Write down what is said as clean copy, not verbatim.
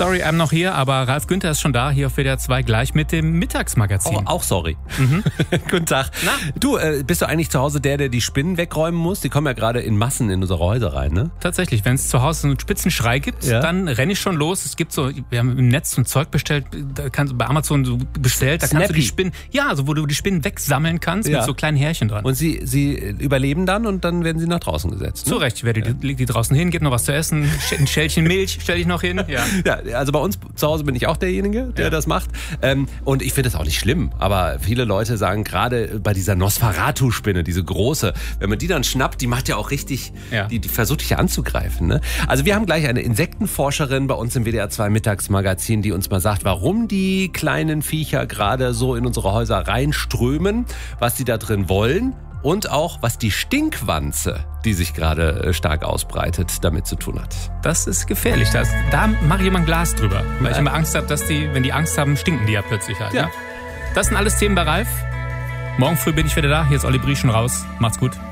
Sorry, I'm noch hier, aber Ralf Günther ist schon da, hier auf WDR 2, gleich mit dem Mittagsmagazin. Auch sorry. Guten Tag. Na? Du, bist du eigentlich zu Hause der die Spinnen wegräumen muss? Die kommen ja gerade in Massen in unsere Häuser rein, ne? Tatsächlich, wenn es zu Hause einen Spitzenschrei gibt, dann renne ich schon los. Es gibt so, wir haben im Netz so ein Zeug bestellt, da kannst du bei Amazon so bestellt, da kannst du die Spinnen, so wo du die Spinnen wegsammeln kannst mit so kleinen Härchen dran. Und sie überleben dann und dann werden sie nach draußen gesetzt. Ne? Zu Recht, ich leg die draußen hin, gib noch was zu essen, ein Schälchen Milch stelle ich noch hin. Ja, also bei uns zu Hause bin ich auch derjenige, der das macht. Und ich finde das auch nicht schlimm. Aber viele Leute sagen, gerade bei dieser Nosferatu-Spinne, diese große, wenn man die dann schnappt, die macht ja auch richtig, die versucht dich ja anzugreifen. Ne? Also wir haben gleich eine Insektenforscherin bei uns im WDR 2 Mittagsmagazin, die uns mal sagt, warum die kleinen Viecher gerade so in unsere Häuser reinströmen, was sie da drin wollen. Und auch, was die Stinkwanze, die sich gerade stark ausbreitet, damit zu tun hat. Das ist gefährlich. Da mache ich immer ein Glas drüber. Weil ich immer Angst habe, dass wenn die Angst haben, stinken die ja plötzlich halt. Ja. Ne? Das sind alles Themen bei Ralf. Morgen früh bin ich wieder da. Hier ist Olli Brie schon raus. Macht's gut.